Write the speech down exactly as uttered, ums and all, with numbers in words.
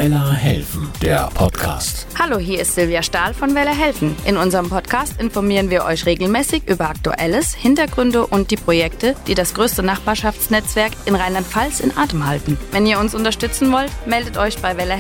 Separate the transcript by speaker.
Speaker 1: Wella helfen, der Podcast.
Speaker 2: Hallo, hier ist Silvia Stahl von Wella helfen. In unserem Podcast informieren wir euch regelmäßig über Aktuelles, Hintergründe und die Projekte, die das größte Nachbarschaftsnetzwerk in Rheinland-Pfalz in Atem halten. Wenn ihr uns unterstützen wollt, meldet euch bei Wella